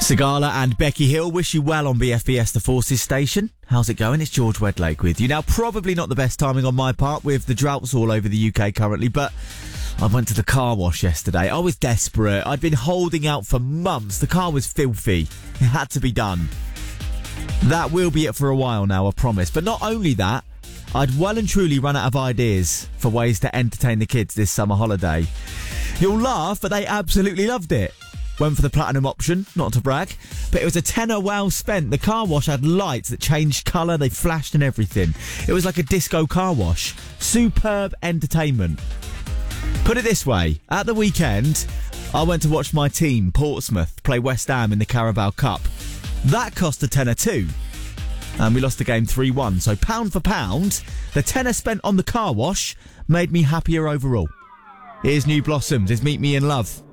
Sigala and Becky Hill wish you well on BFBS The Forces station. How's it going? It's George Wedlake with you. Now, probably not the best timing on my part with the droughts all over the UK currently, but I went to the car wash yesterday. I was desperate. I'd been holding out for months. The car was filthy. It had to be done. That will be it for a while now, I promise. But not only that, I'd well and truly run out of ideas for ways to entertain the kids this summer holiday. You'll laugh, but they absolutely loved it. Went for the platinum option, not to brag, but it was a tenner well spent. The car wash had lights that changed colour, they flashed and everything. It was like a disco car wash. Superb entertainment. Put it this way, at the weekend, I went to watch my team, Portsmouth, play West Ham in the Carabao Cup. That cost a tenner too. And we lost the game 3-1. So pound for pound, the tenner spent on the car wash made me happier overall. Here's New Blossoms, it's Meet Me in Love.